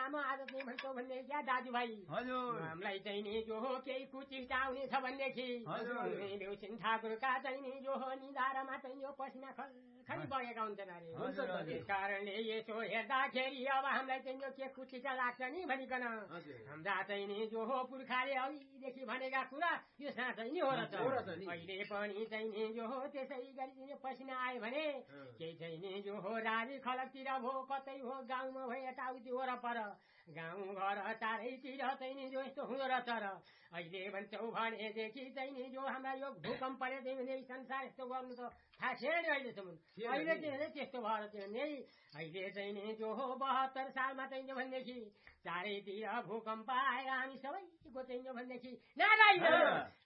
लामो आज चाहिँ भन्छौ भन्ने क्या दाजुभाइ हामीलाई चाहिँ नि जो हो केही कुचिष्टा हुनेछ भनेदेखि देउसिन ठाकुरका चाहिँ नि जो हो निधारमा चाहिँ यो पसिना खरी बगेका हुन्छन् अरे त्यस कारणले यसो हेर्दाखेरि अब हामीलाई चाहिँ यो के कुचिष्टा लाग्छ नि भनिकन हाम्रा चाहिँ नि जो हो पुर्खाले अघिदेखि भनेका कुरा यो साँच्चै नि हो रहेछ अहिले पनि चाहिँ नि जो हो त्यसै गरी पसिना आयो भने केही चाहिँ नि जो हो राजी खलकतिर भो कतै हो गाउँमा भयो यताउति वरपर गाउँ घर चारैतिर चाहिँ नि जो यस्तो हुँदो रहेछ र अहिले भन्छौ भनेदेखि चाहिँ नि जो हाम्रा यो भूकम्पले चाहिँ भने संसार यस्तो गर्नु त थाहा छैन अहिलेसम्म अहिले चाहिँ त्यस्तो भएर चाहिँ नि अहिले चाहिँ नि जो हो 72 सालमा चाहिँ भनेदेखि चारैतिर भूकम्प आएर हामी सबैको चाहिँ भनेदेखि